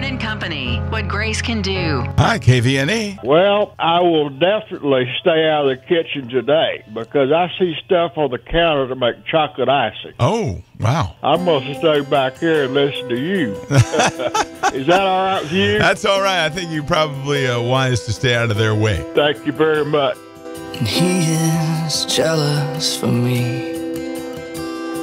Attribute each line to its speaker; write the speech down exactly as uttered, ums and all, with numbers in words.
Speaker 1: and Company, what Grace can do.
Speaker 2: Hi, K V N E.
Speaker 3: Well, I will definitely stay out of the kitchen today because I see stuff on the counter to make chocolate icing.
Speaker 2: Oh, wow.
Speaker 3: I'm going to stay back here and listen to you. Is that all right with you?
Speaker 2: That's all right. I think you probably uh, wise to stay out of their way.
Speaker 3: Thank you very much.
Speaker 4: He is jealous for me.